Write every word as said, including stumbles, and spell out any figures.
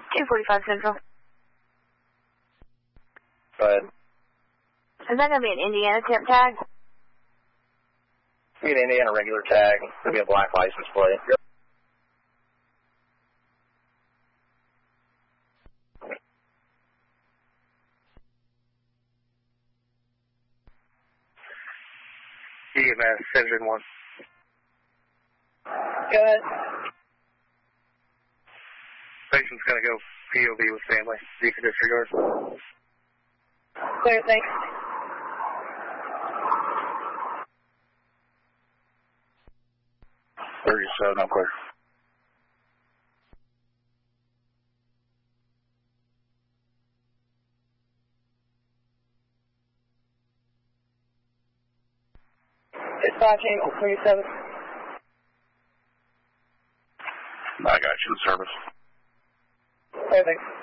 two forty-five Central. Go ahead. Is that going to be an Indiana temp tag? Be an Indiana regular tag. It'll be a black license plate. E M S seven one. Go ahead. Patient's going to go P O V with family. You can disregard. Clear, thanks. thirty-seven, I'm clear. Dispatch Angle thirty-seven. I got you in service. Okay, thanks.